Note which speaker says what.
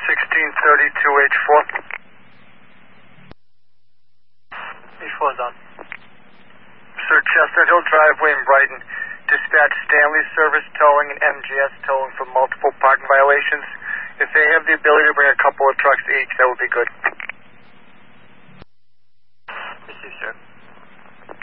Speaker 1: 1632H4. H4 is on. Sir, Chestnut Hill Driveway in Brighton. Dispatch Stanley Service Towing and MGS Towing for multiple parking violations. If they have the ability to bring a couple of trucks each, that would be good.